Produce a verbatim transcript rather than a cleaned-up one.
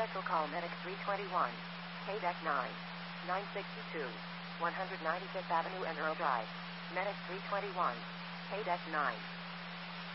Special call Medic three twenty-one. K D E C nine. nine sixty-two. one ninety-fifth Avenue and Earl Drive. Medic three twenty-one. K D E C nine.